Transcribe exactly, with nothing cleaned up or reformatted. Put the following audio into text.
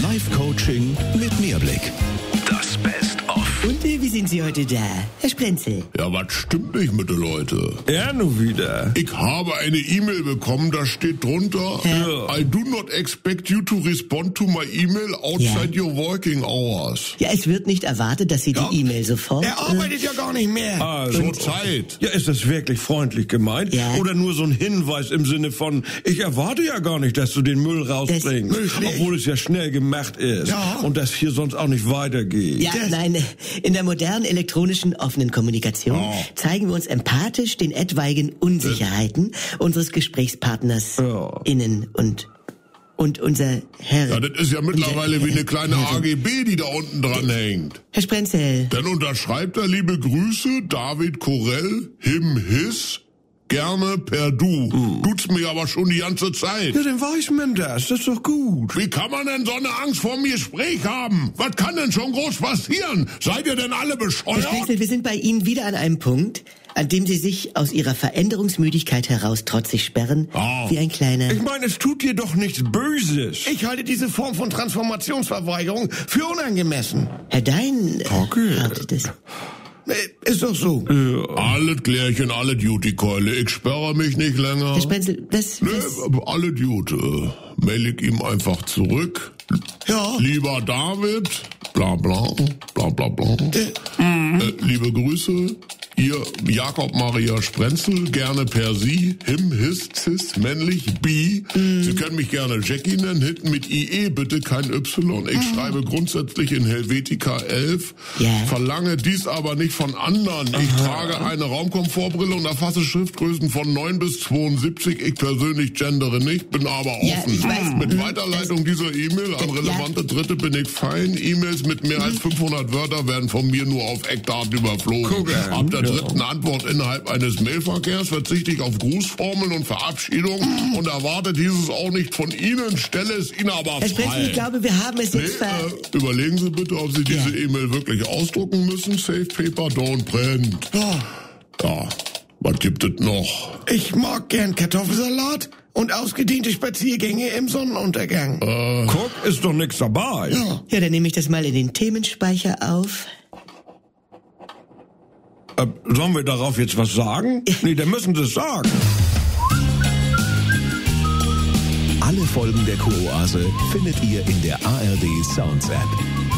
Live-Coaching mit Mehrblick. Das Best-of. Und äh, wie sind Sie heute da, Herr Sprenzel? Ja, was stimmt nicht mit den Leuten? Er nur wieder. Ich habe eine E-Mail bekommen, da steht drunter, Ja. I do not expect you to respond to my email outside Ja. your working hours. Ja, es wird nicht erwartet, dass Sie die Ja. E-Mail sofort... Er arbeitet ja gar nicht mehr. Zur Also, Zeit. ja, ist das wirklich freundlich gemeint? Ja. Oder nur so ein Hinweis im Sinne von, ich erwarte ja gar nicht, dass du den Müll rausbringst. Das- Obwohl es ja schnell gemacht ist. Ja. Und das hier sonst auch nicht weitergeht. Ja, nein, äh, in der modernen elektronischen offenen Kommunikation Ja. zeigen wir uns empathisch den etwaigen Unsicherheiten unseres Gesprächspartners Ja. innen und und unser Herr... Ja, das ist ja mittlerweile wie eine kleine A G B, die da unten dran hängt. Herr Sprenzel, Dann unterschreibt er, liebe Grüße, David Korell, him, his, gerne per Du. Tut's mir aber schon die ganze Zeit. Ja, dann weiß man das. Das ist doch gut. Wie kann man denn so eine Angst vor dem Gespräch haben? Was kann denn schon groß passieren? Seid ihr denn alle Herr bescheuert? Sprenzel, wir sind bei Ihnen wieder an einem Punkt, an dem Sie sich aus Ihrer Veränderungsmüdigkeit heraus trotzig sperren, Ah. wie ein kleiner... Ich meine, es tut dir doch nichts Böses. Ich halte diese Form von Transformationsverweigerung für unangemessen. Herr Dein... Okay. Lautet es. Äh, Ist doch so. Alles Klärchen, alle Duty-Keule. Ich sperre mich nicht länger. Herr Sprenzel, das... Nee, das aber alle Duty. Mail ich ihm einfach zurück. Ja. Lieber David, bla bla, bla bla bla. Äh, liebe Grüße, ihr Jakob Maria Sprenzel, gerne per Sie, him, his, cis, männlich, bi. Sie können mich gerne Jackie nennen, hinten mit I E, bitte kein Y. Ich schreibe grundsätzlich in Helvetica elf, Ja. verlange dies aber nicht von anderen. Ich trage eine Raumkomfortbrille und erfasse Schriftgrößen von neun bis zweiundsiebzig. Ich persönlich gendere nicht, bin aber Ja, offen. ich weiß. Mit Weiterleitung dieser E-Mail an relevante Dritte bin ich fein. E-Mails mit mehr als fünfhundert Wörter werden von mir nur auf Eckdaten überflogen. Guck an. Ab der dritten Antwort innerhalb eines Mailverkehrs verzichte ich auf Grußformeln und Verabschiedung und erwarte dieses auch nicht von Ihnen, stelle es Ihnen aber Herr Sprenzel, frei. ich glaube, wir haben es Nee, jetzt ver... äh, überlegen Sie bitte, ob Sie diese E-Mail wirklich ausdrucken müssen. Safe Paper don't print. Ja, was gibt es noch? Ich mag gern Kartoffelsalat und ausgedehnte Spaziergänge im Sonnenuntergang. Guck, ist doch nichts dabei. Ja. Ja, dann nehme ich das mal in den Themenspeicher auf. Äh, sollen wir darauf jetzt was sagen? Nee, dann müssen Sie es sagen. Alle Folgen der Kuroase findet ihr in der A R D Sounds App.